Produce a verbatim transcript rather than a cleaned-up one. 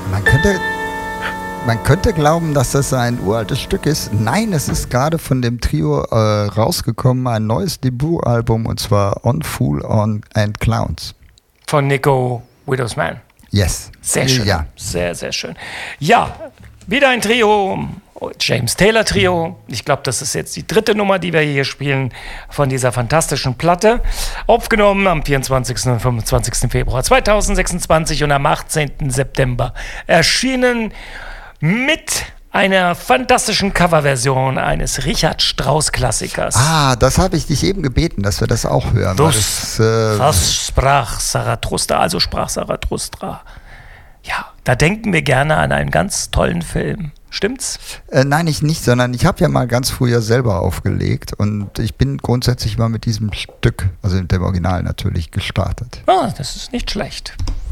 Man könnte, man könnte glauben, dass das ein uraltes Stück ist. Nein, es ist gerade von dem Trio äh, rausgekommen, ein neues Debütalbum, und zwar On Fool on and Clowns. Von Nico Widowsman. Yes. Sehr schön. Ja. Sehr, sehr schön. Ja, wieder ein Trio. James Taylor Trio. Ich glaube, das ist jetzt die dritte Nummer, die wir hier spielen von dieser fantastischen Platte. Aufgenommen am vierundzwanzigsten und fünfundzwanzigsten Februar zweitausendsechsundzwanzig und am achtzehnten September erschienen mit einer fantastischen Coverversion eines Richard Strauss-Klassikers. Ah, das habe ich dich eben gebeten, dass wir das auch hören. Das, das, äh, das sprach Zarathustra, also sprach Zarathustra. Ja, da denken wir gerne an einen ganz tollen Film. Stimmt's? Äh, nein, ich nicht, sondern ich habe ja mal ganz früher selber aufgelegt und ich bin grundsätzlich mal mit diesem Stück, also mit dem Original natürlich, gestartet. Ah, das ist nicht schlecht.